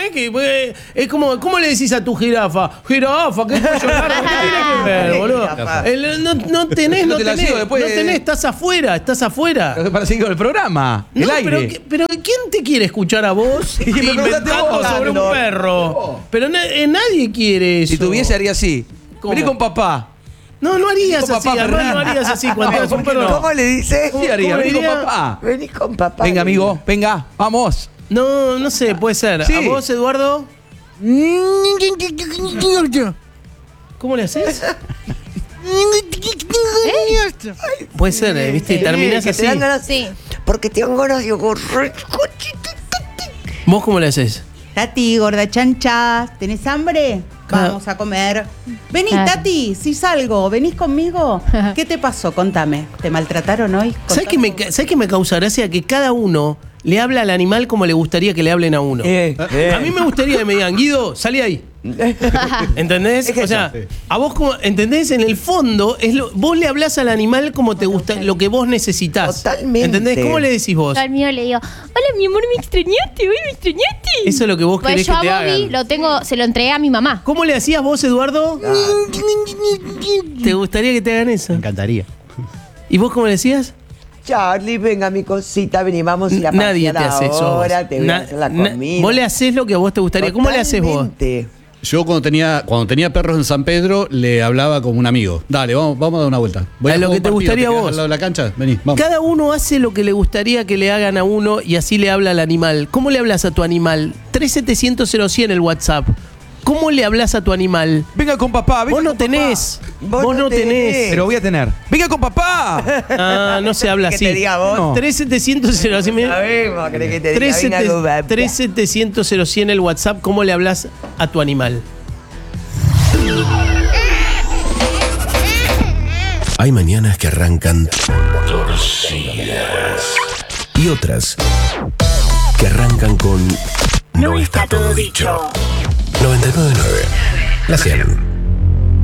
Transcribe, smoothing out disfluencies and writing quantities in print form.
es que es como, ¿cómo le decís a tu jirafa? Jirafa, ¿qué cuello largo? ¿Qué tiene que ver, boludo? No tenés, estás afuera. Para seguir con el programa, el aire. Pero ¿quién te quiere escuchar a vos Y me inventando vos, sobre un perro? Pero nadie quiere eso. Si tuviese, haría así. ¿Cómo? Vení con papá. No harías Vení con así, papá, además Fernández. no harías así cuando tienes un perro. ¿Cómo le dice? Sí haría, vení con diría? papá. Vení con papá. Venga, amigo, venga, vamos. No sé, puede ser. Sí. ¿A vos, Eduardo? ¿Cómo le haces? Puede ser, ¿viste? Y terminás que así. te dan ganas, Sí. porque te dan ganas de agarrar. ¿Vos cómo le haces? Tati, gorda chancha, ¿tenés hambre? Vamos a comer. Vení, Claro. Tati, si salgo, ¿venís conmigo? ¿Qué te pasó? Contame. ¿Te maltrataron hoy? ¿Sabés qué me causa gracia? Que cada uno le habla al animal como le gustaría que le hablen a uno. A mí me gustaría que me digan, Guido, salí ahí. ¿Entendés? Es que O sea, eso, sí. a vos como, ¿entendés? En el fondo, vos le hablás al animal como te gusta, lo que vos necesitás. Totalmente. ¿Entendés? ¿Cómo le decís vos? Yo al mío le digo, hola mi amor, ¿me extrañaste? ¿Me extrañaste? Eso es lo que vos Pues querés yo que a te Bobby hagan. se lo entregué a mi mamá. ¿Cómo le hacías vos, Eduardo? ¿Te gustaría que te hagan eso? Me encantaría. ¿Y vos cómo le decías? Charlie, venga mi cosita, vení, vamos a ir a Nadie te pasear hace eso. ahora, vos. te voy a hacer la comida. Vos le haces lo que a vos te gustaría. ¿Cómo le haces vos? Totalmente. Yo cuando tenía perros en San Pedro, le hablaba como un amigo. Dale, vamos a dar una vuelta. A lo jugar que un te gustaría quedás vos. al lado de la cancha? Vení, vamos. Cada uno hace lo que le gustaría que le hagan a uno y así le habla al animal. ¿Cómo le hablas a tu animal? 3700-0100 el WhatsApp. ¿Cómo le hablas a tu animal? Venga con papá, venga Vos no con papá. tenés. Vos Vos no no tenés. tenés. Pero voy a tener. Venga con papá. Ah, no se habla Que así. te diga vos. No. 3700-0100. Sabemos, querés que te diga, venga, Gubba. 3700-0100 el WhatsApp. ¿Cómo le hablas a tu animal? Hay mañanas que arrancan torcidas y otras que arrancan con No está todo dicho. 99.9. La 100.